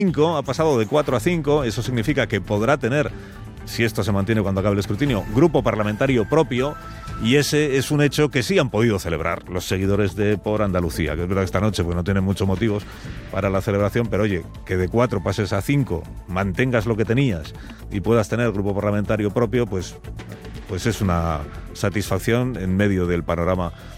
5, ha pasado de 4 a 5, eso significa que podrá tener, si esto se mantiene cuando acabe el escrutinio, grupo parlamentario propio, y ese es un hecho que sí han podido celebrar los seguidores de Por Andalucía, que es verdad que esta noche pues no tienen muchos motivos para la celebración, pero oye, que de 4 pases a 5, mantengas lo que tenías y puedas tener grupo parlamentario propio, pues es una satisfacción en medio del panorama